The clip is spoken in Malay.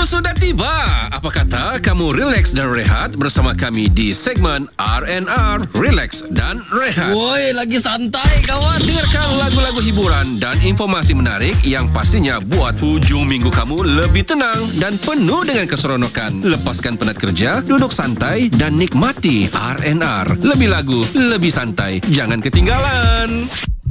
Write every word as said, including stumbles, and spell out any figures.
Minggu sudah tiba. Apa kata kamu relax dan rehat bersama kami di segmen R and R, Relax dan Rehat. Woi, lagi santai kawan. Dengarkan lagu-lagu hiburan dan informasi menarik yang pastinya buat hujung minggu kamu lebih tenang dan penuh dengan keseronokan. Lepaskan penat kerja, duduk santai dan nikmati R and R. Lebih lagu, lebih santai. Jangan ketinggalan.